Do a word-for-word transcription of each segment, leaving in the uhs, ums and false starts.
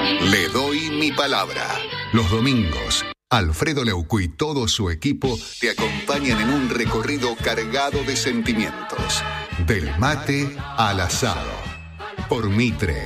Le doy mi palabra. Los domingos, Alfredo Leuco y todo su equipo te acompañan en un recorrido cargado de sentimientos. Del mate al asado. Por Mitre.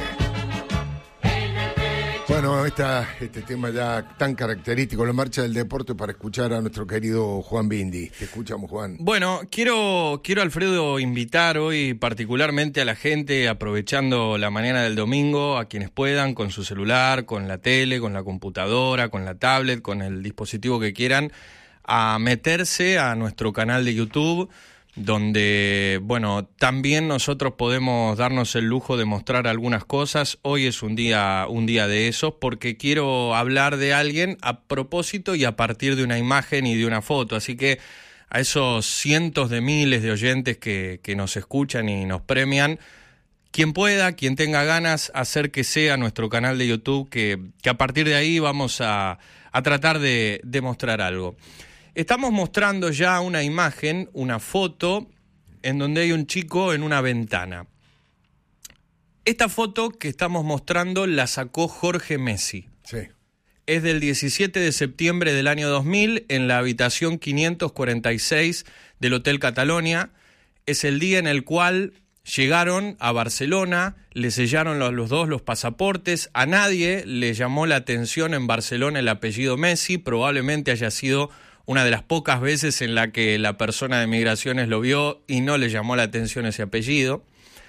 Bueno, esta, este tema ya tan característico, la marcha del deporte, para escuchar a nuestro querido Juan Bindi. Te escuchamos, Juan. Bueno, quiero, quiero Alfredo, invitar hoy particularmente a la gente, aprovechando la mañana del domingo, a quienes puedan, con su celular, con la tele, con la computadora, con la tablet, con el dispositivo que quieran, a meterse a nuestro canal de YouTube, donde, bueno, también nosotros podemos darnos el lujo de mostrar algunas cosas. Hoy es un día, un día de esos, porque quiero hablar de alguien a propósito y a partir de una imagen y de una foto. Así que a esos cientos de miles de oyentes que, que nos escuchan y nos premian, quien pueda, quien tenga ganas, acérquese a nuestro canal de YouTube, que, que a partir de ahí vamos a, a tratar de, de mostrar algo. Estamos mostrando ya una imagen, una foto, en donde hay un chico en una ventana. Esta foto que estamos mostrando la sacó Jorge Messi. Sí. Es del diecisiete de septiembre del año dos mil, en la habitación quinientos cuarenta y seis del Hotel Catalonia. Es el día en el cual llegaron a Barcelona, le sellaron los, los dos los pasaportes. A nadie le llamó la atención en Barcelona el apellido Messi. Probablemente haya sido una de las pocas veces en la que la persona de migraciones lo vio y no le llamó la atención ese apellido.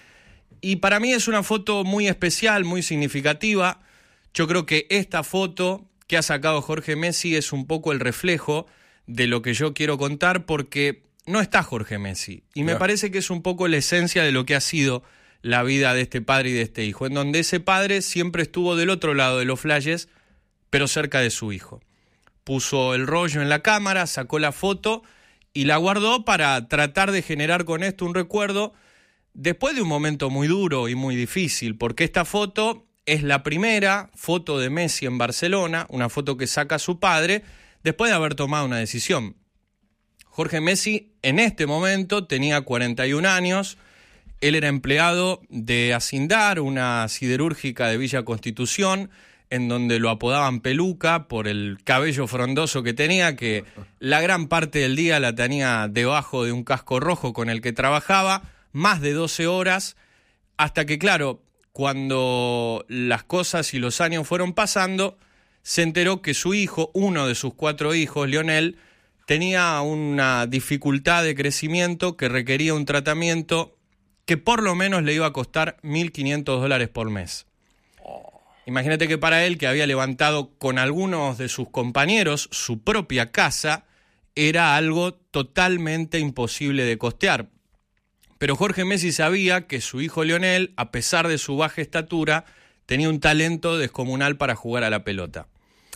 Y para mí es una foto muy especial, muy significativa. Yo creo que esta foto que ha sacado Jorge Messi es un poco el reflejo de lo que yo quiero contar, porque no está Jorge Messi. Y me Claro. parece que es un poco la esencia de lo que ha sido la vida de este padre y de este hijo, en donde ese padre siempre estuvo del otro lado de los flashes, pero cerca de su hijo. Puso el rollo en la cámara, sacó la foto y la guardó para tratar de generar con esto un recuerdo después de un momento muy duro y muy difícil, porque esta foto es la primera foto de Messi en Barcelona, una foto que saca su padre después de haber tomado una decisión. Jorge Messi en este momento tenía cuarenta y un años, él era empleado de Acindar, una siderúrgica de Villa Constitución, en donde lo apodaban Peluca por el cabello frondoso que tenía, que la gran parte del día la tenía debajo de un casco rojo con el que trabajaba, más de doce horas, hasta que, claro, cuando las cosas y los años fueron pasando, se enteró que su hijo, uno de sus cuatro hijos, Lionel, tenía una dificultad de crecimiento que requería un tratamiento que por lo menos le iba a costar mil quinientos dólares por mes. Imagínate que para él, que había levantado con algunos de sus compañeros su propia casa, era algo totalmente imposible de costear. Pero Jorge Messi sabía que su hijo Lionel, a pesar de su baja estatura, tenía un talento descomunal para jugar a la pelota.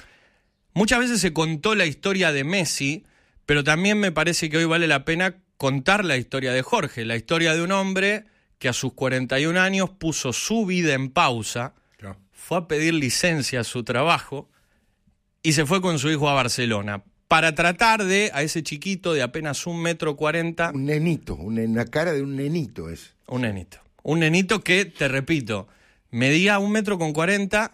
Muchas veces se contó la historia de Messi, pero también me parece que hoy vale la pena contar la historia de Jorge, la historia de un hombre que a sus cuarenta y un años puso su vida en pausa, fue a pedir licencia a su trabajo y se fue con su hijo a Barcelona para tratar de, a ese chiquito de apenas un metro cuarenta... Un nenito, una cara de un nenito es. Un nenito. Un nenito que, te repito, medía un metro con cuarenta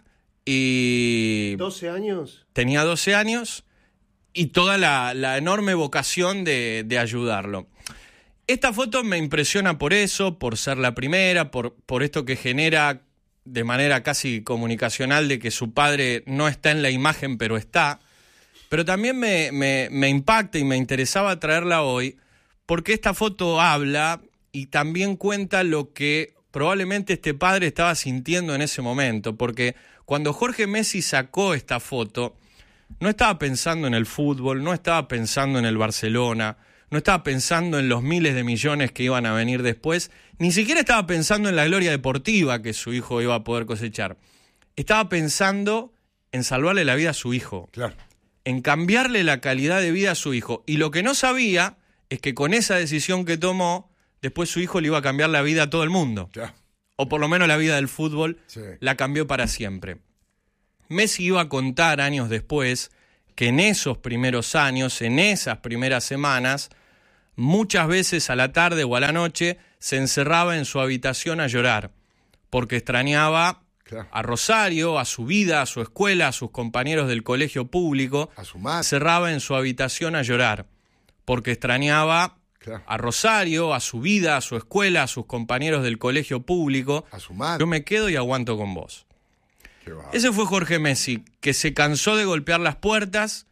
y... ¿doce años? Tenía doce años y toda la, la enorme vocación de, de ayudarlo. Esta foto me impresiona por eso, por ser la primera, por, por esto que genera de manera casi comunicacional de que su padre no está en la imagen, pero está. Pero también me, me, me impacta y me interesaba traerla hoy porque esta foto habla y también cuenta lo que probablemente este padre estaba sintiendo en ese momento, porque cuando Jorge Messi sacó esta foto, no estaba pensando en el fútbol, no estaba pensando en el Barcelona, no estaba pensando en los miles de millones que iban a venir después, ni siquiera estaba pensando en la gloria deportiva que su hijo iba a poder cosechar. Estaba pensando en salvarle la vida a su hijo, Claro. en cambiarle la calidad de vida a su hijo. Y lo que no sabía es que con esa decisión que tomó, después su hijo le iba a cambiar la vida a todo el mundo. Claro. O por lo menos la vida del fútbol, Sí. la cambió para siempre. Messi iba a contar años después que en esos primeros años, en esas primeras semanas, muchas veces a la tarde o a la noche se encerraba en su habitación a llorar, porque extrañaba Claro. a Rosario, a su vida, a su escuela, a sus compañeros del colegio público, a su madre. Cerraba en su habitación a llorar, porque extrañaba Claro. a Rosario, a su vida, a su escuela, a sus compañeros del colegio público. A su madre. Yo me quedo y aguanto con vos. Qué va. Ese fue Jorge Messi, que se cansó de golpear las puertas,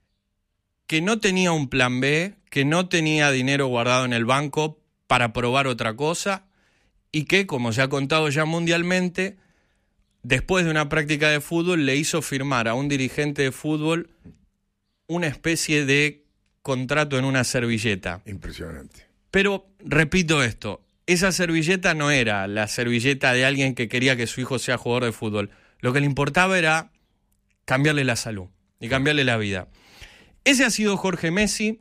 que no tenía un plan B, que no tenía dinero guardado en el banco para probar otra cosa, y que, como se ha contado ya mundialmente, después de una práctica de fútbol le hizo firmar a un dirigente de fútbol una especie de contrato en una servilleta. Impresionante. Pero, repito esto, esa servilleta no era la servilleta de alguien que quería que su hijo sea jugador de fútbol. Lo que le importaba era cambiarle la salud y cambiarle la vida. Ese ha sido Jorge Messi,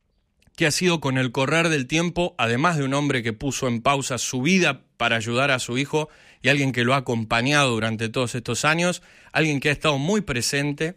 que ha sido con el correr del tiempo, además de un hombre que puso en pausa su vida para ayudar a su hijo y alguien que lo ha acompañado durante todos estos años, alguien que ha estado muy presente,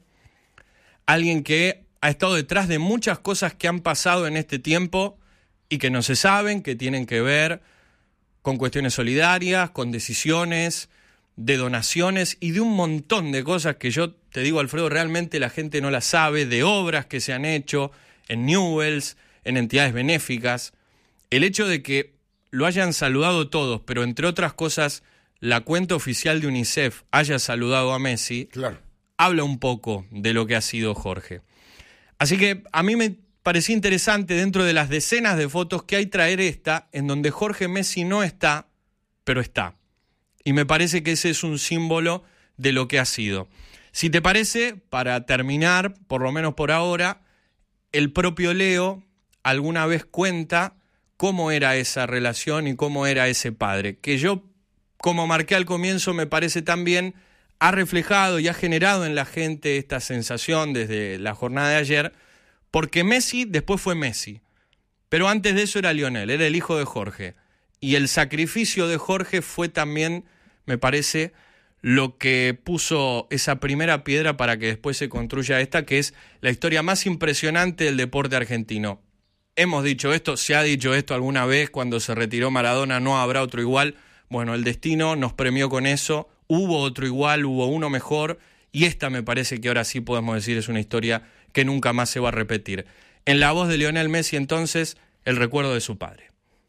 alguien que ha estado detrás de muchas cosas que han pasado en este tiempo y que no se saben, que tienen que ver con cuestiones solidarias, con decisiones, de donaciones y de un montón de cosas que yo te digo, Alfredo, realmente la gente no las sabe, de obras que se han hecho en Newell's, en entidades benéficas. El hecho de que lo hayan saludado todos, pero entre otras cosas la cuenta oficial de UNICEF haya saludado a Messi, Claro. habla un poco de lo que ha sido Jorge. Así que a mí me parecía interesante, dentro de las decenas de fotos que hay, traer esta, en donde Jorge Messi no está, pero está. Y me parece que ese es un símbolo de lo que ha sido. Si te parece, para terminar, por lo menos por ahora, el propio Leo alguna vez cuenta cómo era esa relación y cómo era ese padre, que yo, como marqué al comienzo, me parece también ha reflejado y ha generado en la gente esta sensación desde la jornada de ayer, porque Messi después fue Messi, pero antes de eso era Lionel, era el hijo de Jorge, y el sacrificio de Jorge fue también, me parece, lo que puso esa primera piedra para que después se construya esta, que es la historia más impresionante del deporte argentino. Hemos dicho esto, se ha dicho esto alguna vez, cuando se retiró Maradona no habrá otro igual. Bueno, el destino nos premió con eso, hubo otro igual, hubo uno mejor, y esta me parece que ahora sí podemos decir es una historia que nunca más se va a repetir. En la voz de Lionel Messi, entonces, el recuerdo de su padre.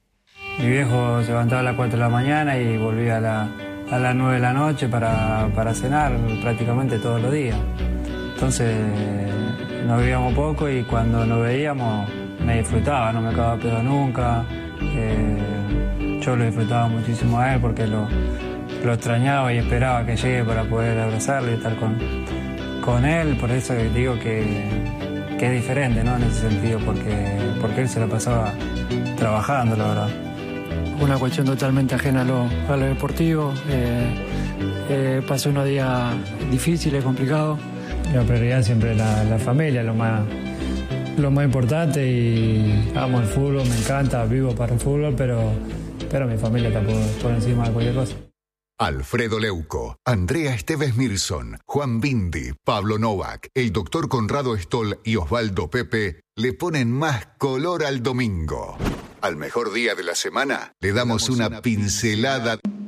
Mi viejo se levantaba a las cuatro de la mañana y volvía a, la, a las nueve de la noche para, para cenar prácticamente todos los días. Entonces nos veíamos poco y cuando nos veíamos me disfrutaba, no me acababa pedo nunca. Eh, yo lo disfrutaba muchísimo a él porque lo, lo extrañaba y esperaba que llegue para poder abrazarlo y estar con, con él. Por eso digo que, que es diferente, ¿no? En ese sentido, porque, porque él se la pasaba trabajando, la verdad. Una cuestión totalmente ajena a lo, a lo deportivo. Eh, eh, pasé unos días difíciles, complicados. La prioridad siempre es la, la familia, lo más, lo más importante, y amo el fútbol, me encanta, vivo para el fútbol, pero, pero mi familia está por, por encima de cualquier cosa. Alfredo Leuco, Andrea Esteves Milson, Juan Bindi, Pablo Novak, el doctor Conrado Stoll y Osvaldo Pepe le ponen más color al domingo. Al mejor día de la semana le damos una pincelada